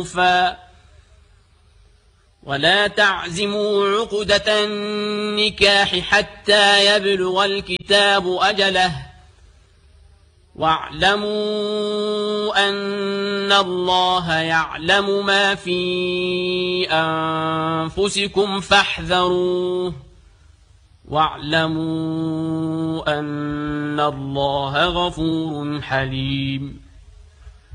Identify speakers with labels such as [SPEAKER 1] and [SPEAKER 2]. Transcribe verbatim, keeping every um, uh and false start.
[SPEAKER 1] ولا تعزموا عقدة النكاح حتى يبلغ الكتاب أجله واعلموا أن الله يعلم ما في أنفسكم فاحذروه واعلموا أن الله غفور حليم.